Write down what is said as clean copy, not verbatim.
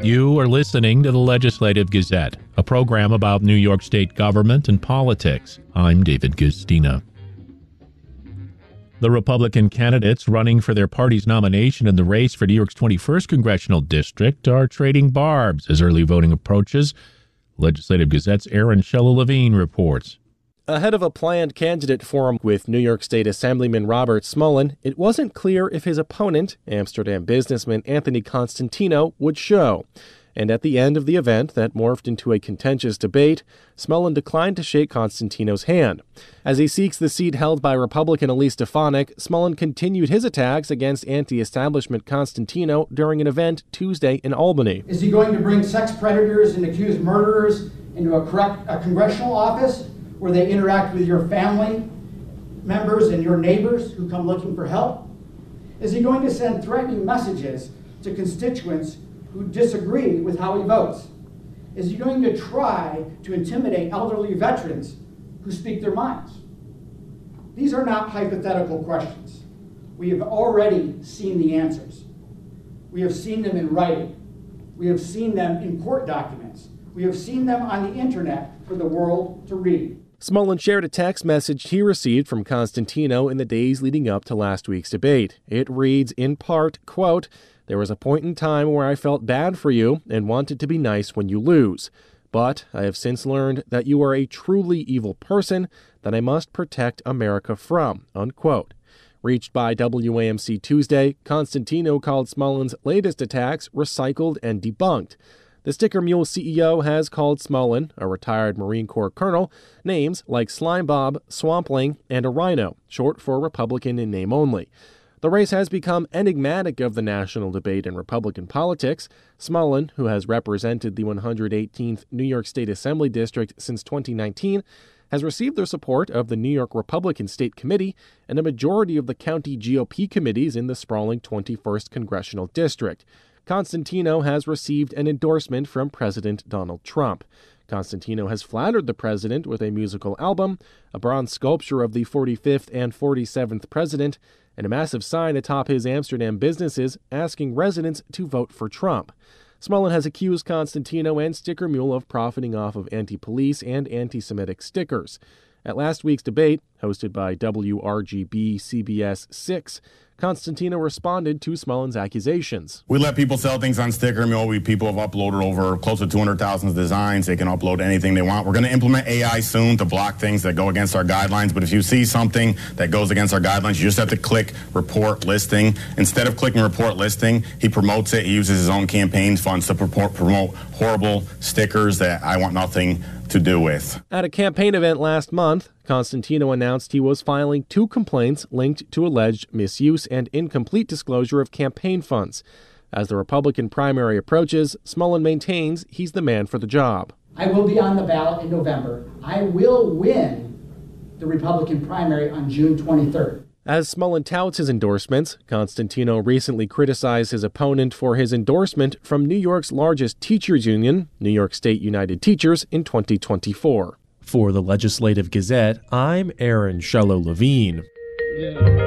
You are listening to the Legislative Gazette, a program about New York State government and politics. I'm David Gustina. The Republican candidates running for their party's nomination in the race for New York's 21st congressional district are trading barbs as early voting approaches. Legislative Gazette's Aaron Shello-Levine reports. Ahead of a planned candidate forum with New York State Assemblyman Robert Smullen, it wasn't clear if his opponent, Amsterdam businessman Anthony Constantino, would show. And at the end of the event that morphed into a contentious debate, Smullen declined to shake Constantino's hand. As he seeks the seat held by Republican Elise Stefanik, Smullen continued his attacks against anti-establishment Constantino during an event Tuesday in Albany. Is he going to bring sex predators and accused murderers into a congressional office where they interact with your family members and your neighbors who come looking for help? Is he going to send threatening messages to constituents who disagree with how he votes? Is he going to try to intimidate elderly veterans who speak their minds? These are not hypothetical questions. We have already seen the answers. We have seen them in writing. We have seen them in court documents. We have seen them on the internet for the world to read. Smullen shared a text message he received from Constantino in the days leading up to last week's debate. It reads, in part, quote, "There was a point in time where I felt bad for you and wanted to be nice when you lose. But I have since learned that you are a truly evil person that I must protect America from," unquote. Reached by WAMC Tuesday, Constantino called Smullen's latest attacks recycled and debunked. The Sticker Mule CEO has called Smullen, a retired Marine Corps colonel, names like Slime Bob, Swampling, and a rhino, short for Republican in name only. The race has become enigmatic of the national debate in Republican politics. Smullen, who has represented the 118th New York State Assembly District since 2019, has received the support of the New York Republican State Committee and a majority of the county GOP committees in the sprawling 21st Congressional District. Constantino has received an endorsement from President Donald Trump. Constantino has flattered the president with a musical album, a bronze sculpture of the 45th and 47th president, and a massive sign atop his Amsterdam businesses asking residents to vote for Trump. Smullen has accused Constantino and Sticker Mule of profiting off of anti-police and anti-Semitic stickers. At last week's debate, hosted by WRGB CBS 6, Constantino responded to Smullen's accusations. We let people sell things on Sticker Mule. People have uploaded over close to 200,000 designs. They can upload anything they want. We're going to implement AI soon to block things that go against our guidelines. But if you see something that goes against our guidelines, you just have to click report listing. Instead of clicking report listing, he promotes it. He uses his own campaign funds to promote horrible stickers that I want nothing to do with. At a campaign event last month, Constantino announced he was filing 2 complaints linked to alleged misuse and incomplete disclosure of campaign funds. As the Republican primary approaches, Smullen maintains he's the man for the job. I will be on the ballot in November. I will win the Republican primary on June 23rd. As Smullen touts his endorsements, Constantino recently criticized his opponent for his endorsement from New York's largest teachers union, New York State United Teachers, in 2024. For the Legislative Gazette, I'm Aaron Shello-Levine.